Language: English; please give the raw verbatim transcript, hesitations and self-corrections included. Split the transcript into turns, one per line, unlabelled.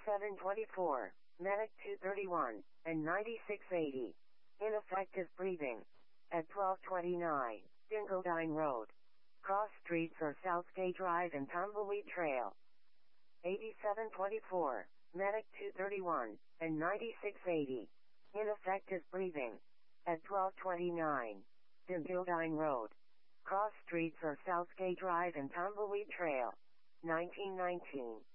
eighty-seven twenty-four, Medic two thirty-one, and ninety-six eighty. Ineffective breathing. At twelve twenty-nine, Dingodine Road. Cross streets are Southgate Drive and Tumbleweed Trail. eighty-seven twenty-four, Medic two thirty-one, and ninety-six eighty. Ineffective breathing. At twelve twenty-nine, Dingodine Road. Cross streets are Southgate Drive and Tumbleweed Trail. nineteen nineteen.